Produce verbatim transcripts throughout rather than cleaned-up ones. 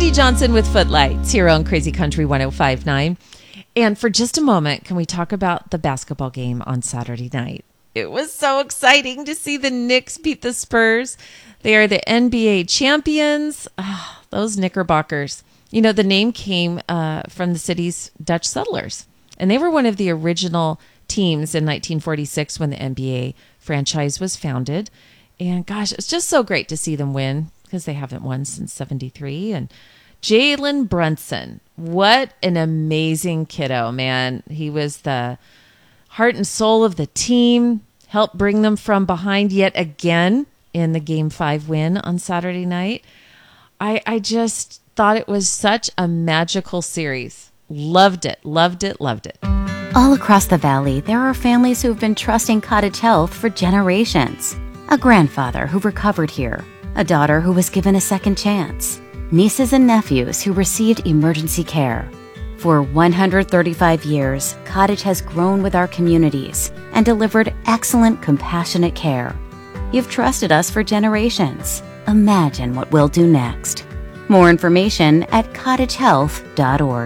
Heidi Johnson with Footlights here on Crazy Country one oh five point nine. And for just a moment, can we talk about the basketball game on Saturday night? It was so exciting to see the Knicks beat the Spurs. They are the N B A champions. Oh, those Knickerbockers. You know, the name came uh, from the city's Dutch settlers. And they were one of the original teams in nineteen forty-six when the N B A franchise was founded. And gosh, it's just so great to see them win because they haven't won since seventy-three. And Jalen Brunson, what an amazing kiddo, man. He was the heart and soul of the team, helped bring them from behind yet again in the Game five win on Saturday night. I, I just thought it was such a magical series. Loved it, loved it, loved it. All across the valley, there are families who've been trusting Cottage Health for generations. A grandfather who recovered here, a daughter who was given a second chance, nieces and nephews who received emergency care. For one hundred thirty-five years, Cottage has grown with our communities and delivered excellent, compassionate care. You've trusted us for generations. Imagine what we'll do next. More information at cottage health dot org.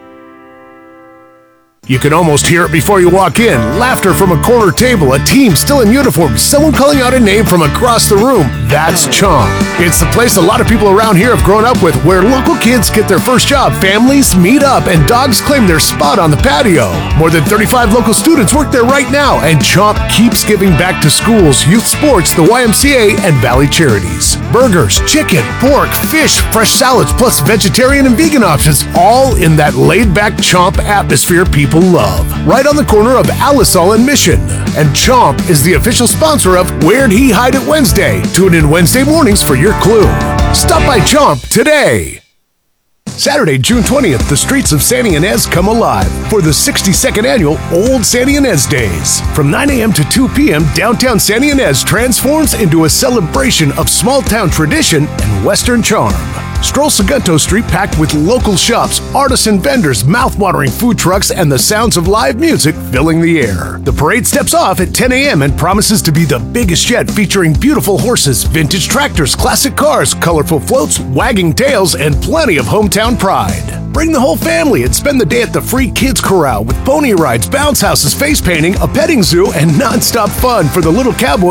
You can almost hear it before you walk in. Laughter from a corner table, a team still in uniform, someone calling out a name from across the room. That's Chomp. It's the place a lot of people around here have grown up with, where local kids get their first job, families meet up, and dogs claim their spot on the patio. More than thirty-five local students work there right now, and Chomp keeps giving back to schools, youth sports, the Y M C A, and Valley Charities. Burgers, chicken, pork, fish, fresh salads, plus vegetarian and vegan options, all in that laid-back Chomp atmosphere people love. Right on the corner of Alisal and Mission. And Chomp is the official sponsor of Where'd He Hide It Wednesday. Tune in Wednesday mornings for your clue. Stop by Chomp today. Saturday, June twentieth, the streets of Santa Ynez come alive for the sixty-second annual Old Santa Ynez Days. From nine a.m. to two p.m., downtown Santa Ynez transforms into a celebration of small-town tradition and Western charm. Stroll Segundo Street packed with local shops, artisan vendors, mouth-watering food trucks, and the sounds of live music filling the air. The parade steps off at ten a.m. and promises to be the biggest yet, featuring beautiful horses, vintage tractors, classic cars, colorful floats, wagging tails, and plenty of hometown pride. Bring the whole family and spend the day at the free Kids Corral with pony rides, bounce houses, face painting, a petting zoo, and non-stop fun for the little cowboy